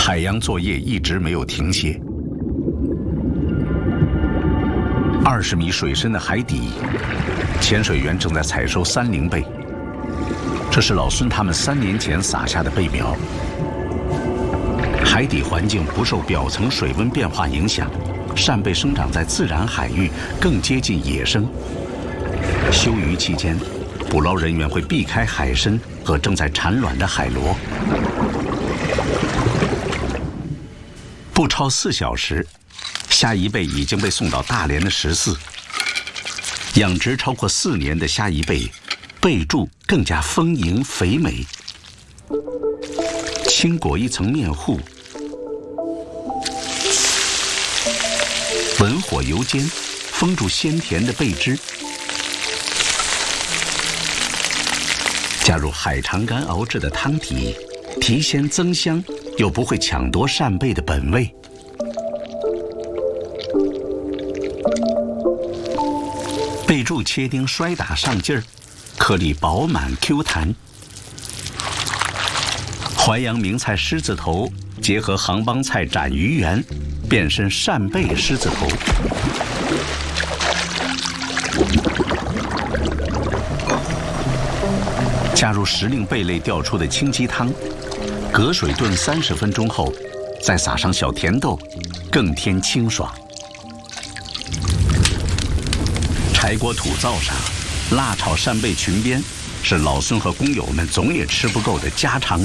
海洋作业一直没有停歇。20米水深的海底，潜水员正在采收三灵贝。这是老孙他们3年前撒下的贝苗。海底环境不受表层水温变化影响，扇贝生长在自然海域，更接近野生。休渔期间，捕捞人员会避开海参和正在产卵的海螺。不超4小时，虾夷贝已经被送到大连的14。养殖超过4年的虾夷贝，贝柱更加丰盈肥美，轻裹一层面糊，文火油煎，封住鲜甜的贝汁，加入海肠干熬制的汤底，提鲜增香，又不会抢夺扇贝的本味。贝柱切丁摔打上劲儿，颗粒饱满 Q 弹。淮扬名菜狮子头结合杭帮菜斩鱼圆，变身扇贝狮子头。加入时令贝类调出的清鸡汤，隔水炖30分钟后，再撒上小甜豆，更添清爽。柴锅土灶上，辣炒扇贝裙边，是老孙和工友们总也吃不够的家常